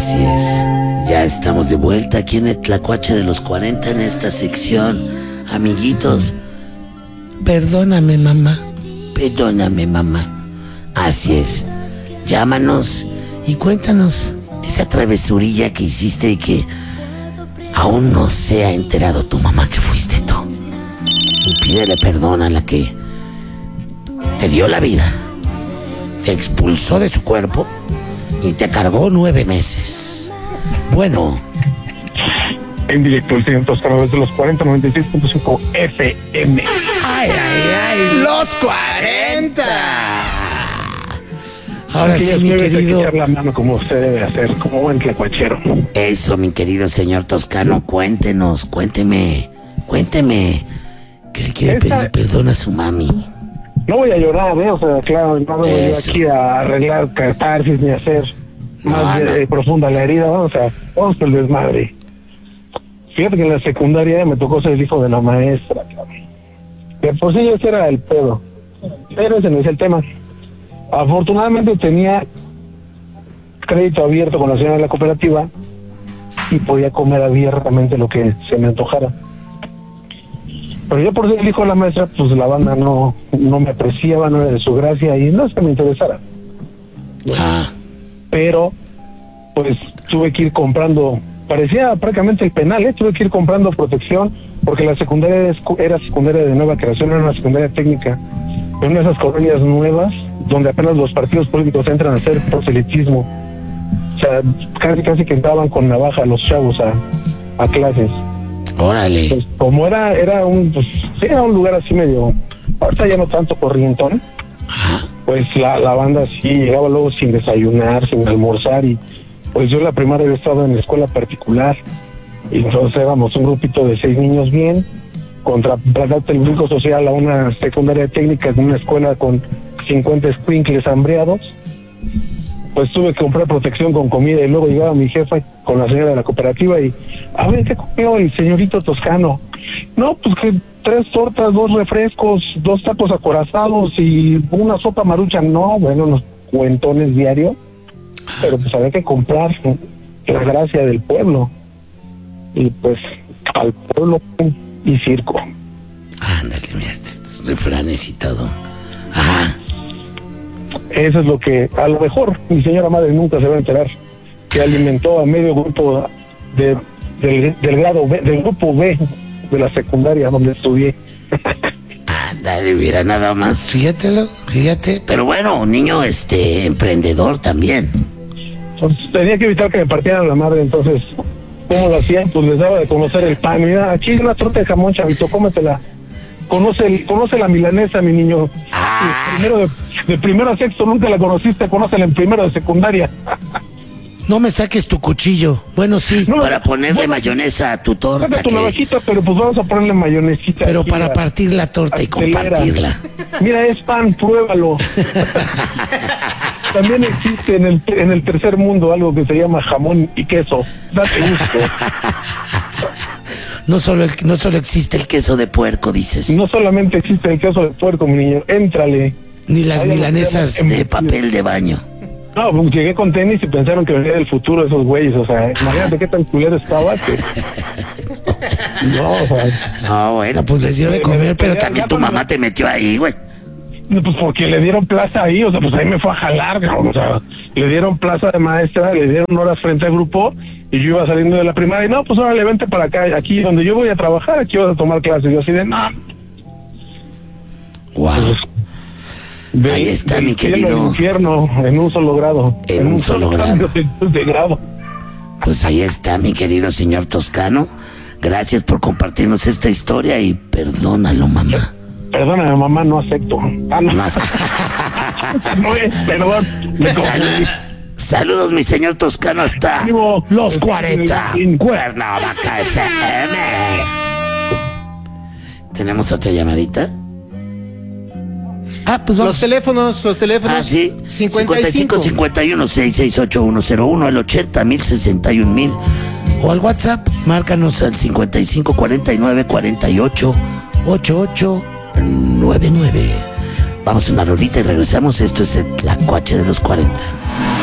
Así es, ya estamos de vuelta aquí en el Tlacuache de los 40 en esta sección. Amiguitos, perdóname mamá. Así es, llámanos y cuéntanos esa travesurilla que hiciste y que aún no se ha enterado tu mamá que fuiste tú. Y pídele perdón a la que te dio la vida, te expulsó de su cuerpo y te cargó 9 meses. Bueno. En directo, el señor Toscano desde los 40, 96.5 FM. ¡Ay! ¡Los 40! Ahora sí, mi querido. Echar la mano como usted debe hacer, como buen tlacuachero. Eso, mi querido señor Toscano, cuénteme. Que le quiere pedir perdón a su mami. No voy a llorar, o sea, claro, no voy yo aquí a arreglar catarsis ni a hacer más profunda la herida, ¿no? O sea, vamos por el desmadre. Fíjate que en la secundaria me tocó ser el hijo de la maestra, cabrón. Que por sí ese era el pedo, pero ese no es el tema. Afortunadamente tenía crédito abierto con la señora de la cooperativa y podía comer abiertamente lo que se me antojara. Pero yo por ser el hijo de la maestra, pues la banda no me apreciaba, no era de su gracia y no es que me interesara. Pero, pues tuve que ir comprando, parecía prácticamente el penal, tuve que ir comprando protección, porque la secundaria era secundaria de nueva creación, era una secundaria técnica, en una de esas colonias nuevas, donde apenas los partidos políticos entran a hacer proselitismo. O sea, casi que entraban con navaja los chavos a clases. Órale. Pues como era un lugar así medio, ahorita ya no tanto corrientón, pues la banda sí llegaba luego sin desayunar, sin almorzar, y pues yo la primaria había estado en la escuela particular, y entonces éramos un grupito de 6 niños bien, contra el brinco social a una secundaria técnica en una escuela con 50 escuincles hambreados. Pues tuve que comprar protección con comida y luego llegaba mi jefa con la señora de la cooperativa y, a ver, ¿qué comió el señorito Toscano? No, pues que 3 tortas, 2 refrescos, 2 tacos acorazados y una sopa marucha. No, bueno, unos cuentones diarios, pero pues había que comprar, ¿no? La gracia del pueblo. Y pues al pueblo y circo. Ándale, mira, estos refranes y todo. Ajá. Eso es lo que a lo mejor mi señora madre nunca se va a enterar, que alimentó a medio grupo del grado B, del grupo B de la secundaria donde estudié. Ándale, mira, nada más, fíjate. Pero bueno, un niño emprendedor también. Pues, tenía que evitar que me partieran la madre, entonces, ¿cómo lo hacían? Pues les daba de conocer el pan. Mira, aquí hay una torta de jamón, chavito, cómetela. Conoce la milanesa, mi niño. De primero a sexto nunca la conociste, conócela en primero de secundaria. No me saques tu cuchillo. Bueno, sí, no, para ponerle mayonesa a tu torta. Saca tu navajita, pero pues vamos a ponerle mayonesita. Pero para partir la torta y compartirla. Mira, es pan, pruébalo. También existe en el tercer mundo algo que se llama jamón y queso. Date gusto. No solo existe el queso de puerco, dices. No solamente existe el queso de puerco, mi niño. Éntrale. Ni las milanesas de papel de baño. No, pues llegué con tenis y pensaron que venía del futuro esos güeyes. O sea, imagínate qué tan culero estaba que... No, o sea... No, bueno, pues les dio de comer, pero también tu mamá te metió ahí, güey. No, pues porque le dieron plaza ahí, o sea, pues ahí me fue a jalar, ¿no? O sea, le dieron plaza de maestra, le dieron horas frente al grupo, y yo iba saliendo de la primaria, y no, pues ahora le vente para acá, aquí donde yo voy a trabajar, aquí vas a tomar clases. Y yo así de, no. Wow. Pues, ahí está, mi querido. El infierno en un solo grado. En un solo grado. De grado. Pues ahí está, mi querido señor Toscano. Gracias por compartirnos esta historia y perdónalo, mamá. Perdóname, mamá, no acepto. No. No es, perdón. Saludos, mi señor Toscano, hasta los 40. Cuernavaca FM. ¿Tenemos otra llamadita? Pues vamos. Los teléfonos. Sí. 55 51 668 101, el 80 1061 1000. O al WhatsApp, márcanos al 55 49 48 88 99. Vamos a una rolita y regresamos. Esto es el Tlacuache de los 40.